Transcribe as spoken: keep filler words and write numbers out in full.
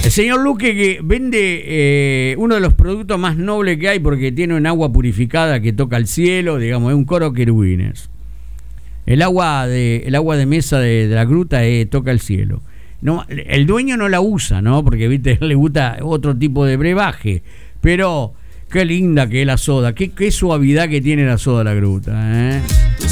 El señor Luque, que vende eh, uno de los productos más nobles que hay, porque tiene un agua purificada que toca el cielo, digamos, es un coro querubines. El agua de, el agua de mesa de, de la gruta eh, toca el cielo. No, el dueño no la usa, ¿no? Porque, viste, le gusta otro tipo de brebaje. Pero qué linda que es la soda, qué, qué suavidad que tiene la soda de la gruta, ¿eh?